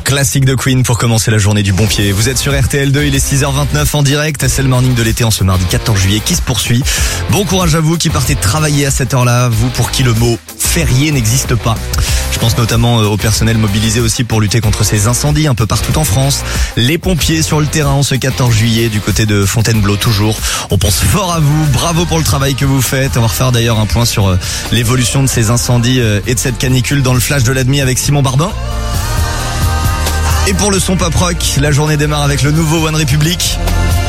Classique de Queen pour commencer la journée du bon pied. Vous êtes sur RTL2, il est 6h29 en direct. C'est le morning de l'été en ce mardi 14 juillet qui se poursuit. Bon courage à vous qui partez travailler à cette heure-là. Vous pour qui le mot férié n'existe pas. Je pense notamment au personnel mobilisé aussi pour lutter contre ces incendies un peu partout en France. Les pompiers sur le terrain en ce 14 juillet du côté de Fontainebleau toujours. On pense fort à vous. Bravo pour le travail que vous faites. On va refaire d'ailleurs un point sur l'évolution de ces incendies et de cette canicule dans le flash de l'Admi avec Simon Barbin. Et pour le son pop rock, la journée démarre avec le nouveau One Republic.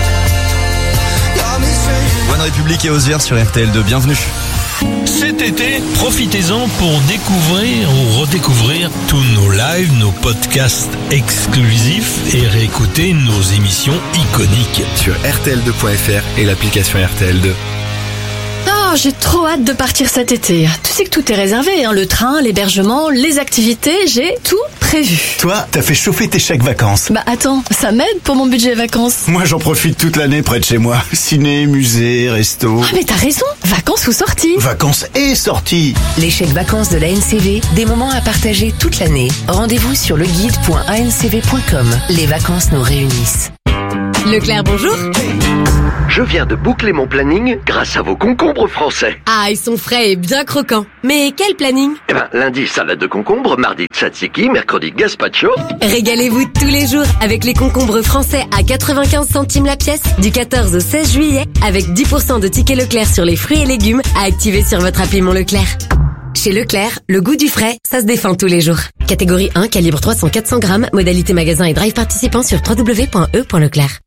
One Republic et Ozzy sur RTL2, bienvenue. Cet été, profitez-en pour découvrir ou redécouvrir tous nos lives, nos podcasts exclusifs et réécouter nos émissions iconiques sur rtl2.fr et l'application RTL2. Oh, j'ai trop hâte de partir cet été. Tu sais que tout est réservé, hein, le train, l'hébergement, les activités, j'ai tout prévu. Toi, t'as fait chauffer tes chèques vacances. Bah attends, ça m'aide pour mon budget vacances. Moi, j'en profite toute l'année près de chez moi. Ciné, musée, resto. Ah mais t'as raison, vacances ou sorties. Vacances et sorties. Les chèques vacances de la NCV, des moments à partager toute l'année. Rendez-vous sur leguide.ancv.com. Les vacances nous réunissent. Leclerc, bonjour. Je viens de boucler mon planning grâce à vos concombres français. Ah, ils sont frais et bien croquants. Mais quel planning? Lundi, salade de concombres, mardi, tzatziki, mercredi, gazpacho. Régalez-vous tous les jours avec les concombres français à 95 centimes la pièce du 14 au 16 juillet avec 10% de tickets Leclerc sur les fruits et légumes à activer sur votre appli Mon Leclerc. Chez Leclerc, le goût du frais, ça se défend tous les jours. Catégorie 1, calibre 300-400 grammes, modalité magasin et drive participant sur www.e.leclerc.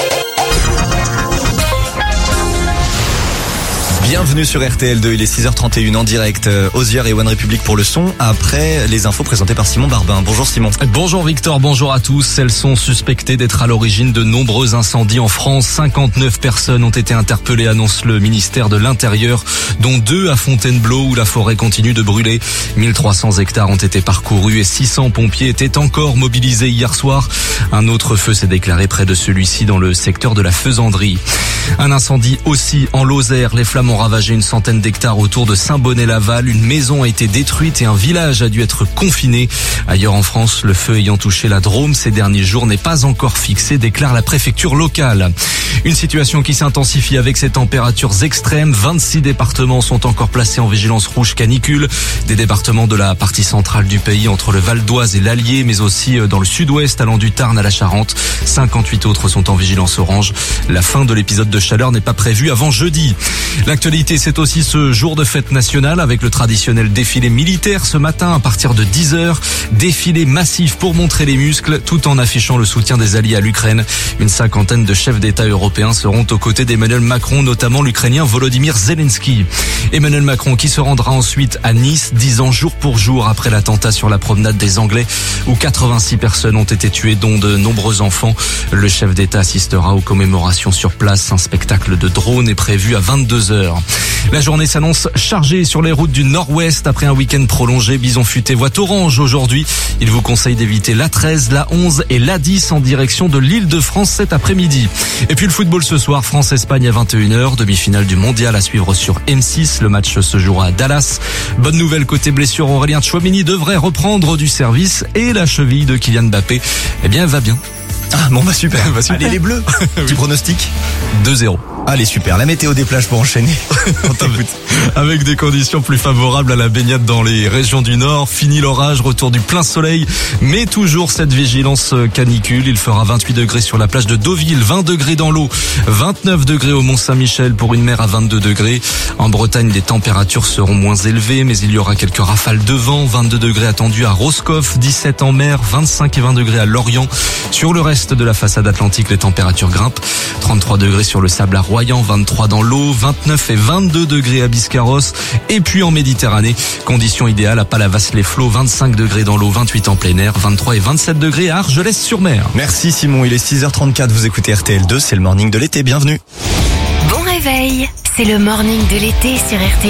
Bienvenue sur RTL2, il est 6h31 en direct. Ozier et One Republic pour le son. Après les infos présentées par Simon Barbin. Bonjour Simon. Bonjour Victor, bonjour à tous. Elles sont suspectées d'être à l'origine de nombreux incendies en France. 59 personnes ont été interpellées, annonce le ministère de l'Intérieur, dont 2 à Fontainebleau où la forêt continue de brûler. 1300 hectares ont été parcourus et 600 pompiers étaient encore mobilisés hier soir. Un autre feu s'est déclaré près de celui-ci dans le secteur de la Faisanderie. Un incendie aussi en Lozère. Les flammes ont ravagé une centaine d'hectares autour de Saint-Bonnet-Laval. Une maison a été détruite et un village a dû être confiné. Ailleurs en France, le feu ayant touché la Drôme ces derniers jours n'est pas encore fixé, déclare la préfecture locale. Une situation qui s'intensifie avec ces températures extrêmes. 26 départements sont encore placés en vigilance rouge canicule. Des départements de la partie centrale du pays entre le Val d'Oise et l'Allier, mais aussi dans le sud-ouest allant du Tarn à la Charente. 58 autres sont en vigilance orange. La fin de l'épisode de chaleur n'est pas prévue avant jeudi. L'actualité, c'est aussi ce jour de fête nationale avec le traditionnel défilé militaire ce matin à partir de 10h. Défilé massif pour montrer les muscles tout en affichant le soutien des alliés à l'Ukraine. Une cinquantaine de chefs d'État européens seront aux côtés d'Emmanuel Macron, notamment l'Ukrainien Volodymyr Zelensky. Emmanuel Macron qui se rendra ensuite à Nice, 10 ans jour pour jour après l'attentat sur la promenade des Anglais où 86 personnes ont été tuées, dont de nombreux enfants. Le chef d'État assistera aux commémorations sur place. Un spectacle de drone est prévu à 22h. La journée s'annonce chargée sur les routes du nord-ouest après un week-end prolongé. Bison Futé voit orange aujourd'hui. Il vous conseille d'éviter l'A13, l'A11 et l'A10 en direction de l'Île-de-France cet après-midi. Et puis le football ce soir, France-Espagne à 21h, demi-finale du mondial à suivre sur M6. Le match se jouera à Dallas. Bonne nouvelle côté blessure, Aurélien Tchouaméni devrait reprendre du service et la cheville de Kylian Mbappé, elle va bien. Ah bon bah super. Allez les Bleus. Tu pronostiques 2-0. Allez super, la météo des plages pour enchaîner. Avec des conditions plus favorables à la baignade dans les régions du Nord. Fini l'orage, retour du plein soleil, mais toujours cette vigilance canicule. Il fera 28 degrés sur la plage de Deauville, 20 degrés dans l'eau, 29 degrés au Mont-Saint-Michel pour une mer à 22 degrés. En Bretagne, les températures seront moins élevées, mais il y aura quelques rafales de vent. 22 degrés attendus à Roscoff, 17 en mer, 25 et 20 degrés à Lorient. Sur le reste de la façade atlantique, les températures grimpent. 33 degrés sur le sable à Royan, 23 dans l'eau, 29 et 22 degrés à Biscarrosse. Et puis en Méditerranée, conditions idéales à Palavas-les-Flots, 25 degrés dans l'eau, 28 en plein air, 23 et 27 degrés à Argelès-sur-Mer. Merci Simon, il est 6h34, vous écoutez RTL2, c'est le morning de l'été, bienvenue. Bon réveil, c'est le morning de l'été sur RTL.